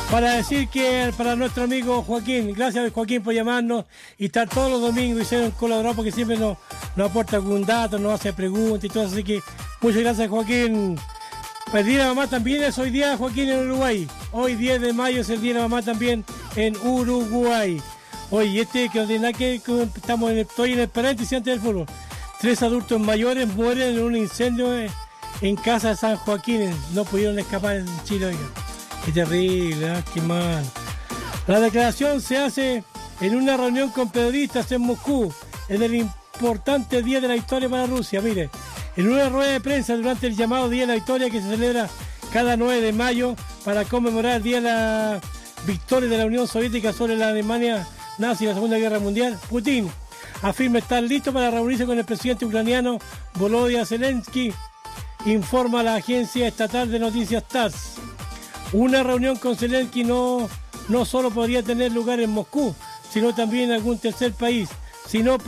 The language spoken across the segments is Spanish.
para decir que para nuestro amigo Joaquín, gracias Joaquín por llamarnos y estar todos los domingos y ser un colaborador porque siempre nos aporta algún dato, nos hace preguntas y todo eso, así que muchas gracias Joaquín. El Día de la Mamá también es hoy día, Joaquín, en Uruguay. Hoy 10 de mayo es el Día de la Mamá también en Uruguay. Oye, que no tiene nada que estoy en el paréntesis antes del fútbol. 3 adultos mayores mueren en un incendio en casa de San Joaquín. No pudieron escapar en Chile, oiga. Qué terrible, qué mal. La declaración se hace en una reunión con periodistas en Moscú, en el importante Día de la Historia para Rusia. Mire, en una rueda de prensa durante el llamado Día de la Historia que se celebra cada 9 de mayo para conmemorar el Día de la Victoria de la Unión Soviética sobre la Alemania nazi en la Segunda Guerra Mundial, Putin afirma estar listo para reunirse con el presidente ucraniano Volodymyr Zelensky, informa la agencia estatal de noticias TASS. Una reunión con Zelensky no solo podría tener lugar en Moscú, sino también en algún tercer país, sino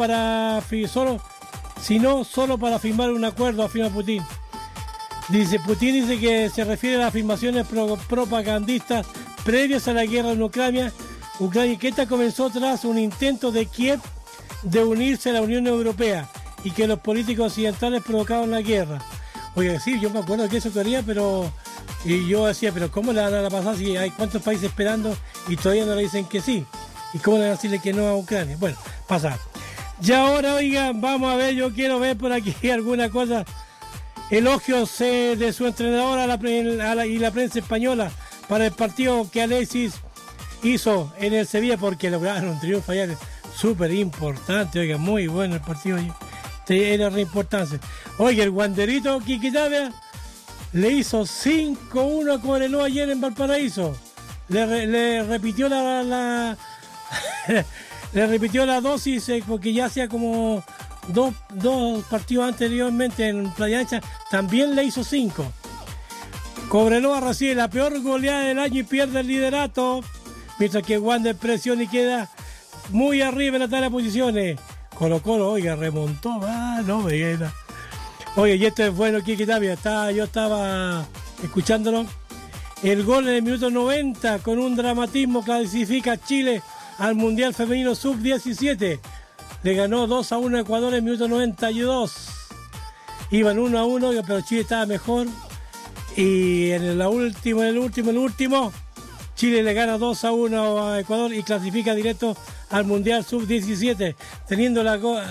solo para firmar un acuerdo, afirma Putin. Putin dice que se refiere a las afirmaciones propagandistas previas a la guerra en Ucrania, que esta comenzó tras un intento de Kiev de unirse a la Unión Europea y que los políticos occidentales provocaron la guerra. Oiga, sí, yo me acuerdo que eso ocurría, y yo decía, pero ¿cómo le van a pasar si hay cuántos países esperando y todavía no le dicen que sí? ¿Y cómo le van a decirle que no a Ucrania? Bueno, pasa. Y ahora, oiga, vamos a ver, yo quiero ver por aquí alguna cosa. Elogios de su entrenador y la prensa española para el partido que Alexis hizo en el Sevilla porque lograron un triunfo allá súper importante, oiga, muy bueno el partido, era re importante. Oiga, el Wanderito Quiquitavia le hizo 5-1 a Cobreloa ayer en Valparaíso. Le repitió le repitió la dosis porque ya hacía como dos partidos anteriormente en Playa Ancha, también le hizo 5. Cobreloa recibe la peor goleada del año y pierde el liderato, mientras que Wander presiona y queda muy arriba en la tabla de posiciones. Colo-Colo, oiga, remontó, no me queda. Oye, y esto es bueno, Quique Tapia, yo estaba escuchándolo. El gol en el minuto 90, con un dramatismo, clasifica a Chile al Mundial Femenino Sub-17. Le ganó 2-1 a Ecuador en el minuto 92. Iban 1-1, pero Chile estaba mejor. Y en el último, Chile le gana 2-1 a Ecuador y clasifica directo al Mundial Sub-17, teniendo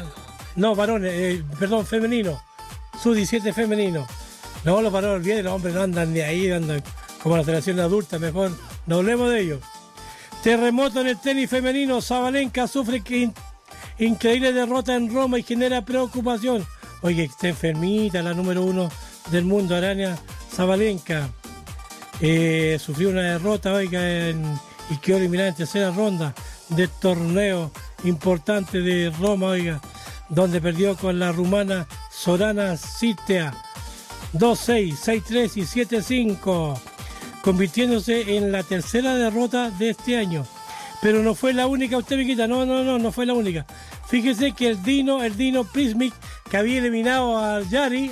femenino. Sub-17 femenino. No, los varones bien, los hombres no andan de ahí, andan como la selección adulta, mejor no hablemos de ellos. Terremoto en el tenis femenino, Sabalenka sufre increíble derrota en Roma y genera preocupación. Oye, está enfermita la número 1 del mundo, Arania Sabalenka. Sufrió una derrota, oiga, y quedó eliminada en tercera ronda del torneo importante de Roma, oiga, donde perdió con la rumana Sorana Citea 2-6, 6-3 y 7-5, convirtiéndose en la tercera derrota de este año. Pero no fue la única, usted me quita, no fue la única. Fíjese que el Dino Prismic, que había eliminado al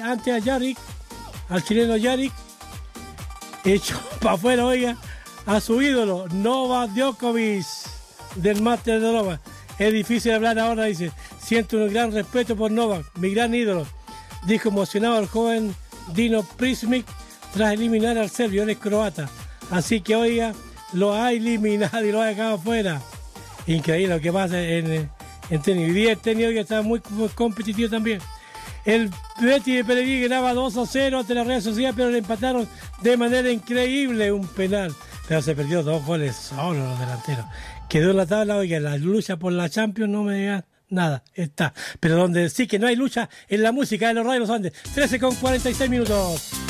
chileno Yarick, echó para afuera, oiga, a su ídolo, Novak Djokovic, del Máster de Roma. Es difícil hablar ahora, dice, siento un gran respeto por Novak, mi gran ídolo, dijo emocionado el joven Dino Prismic tras eliminar al serbio, él es croata. Así que, oiga, lo ha eliminado y lo ha dejado afuera. Increíble lo que pasa en tenis. Y el tenis, oiga, está muy competitivo también. El Betis de Pellegrini ganaba 2-0 ante la Real Sociedad, pero le empataron de manera increíble, un penal. Pero se perdió 2 goles solo los delanteros. Quedó en la tabla, oiga, la lucha por la Champions, no me digan nada, está. Pero donde sí que no hay lucha, en la música de los Rayos Andes. 13:46 minutos.